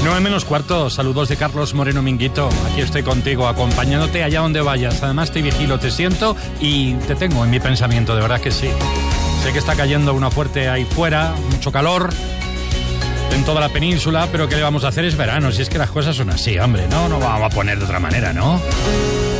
9:15, saludos de Carlos Moreno Minguito. Aquí estoy contigo, acompañándote allá donde vayas. Además te vigilo, te siento y te tengo en mi pensamiento, de verdad que sí. Sé que está cayendo una fuerte ahí fuera, mucho calor en toda la península, pero ¿qué le vamos a hacer? Es verano, si es que las cosas son así, hombre, no vamos a poner de otra manera, ¿no?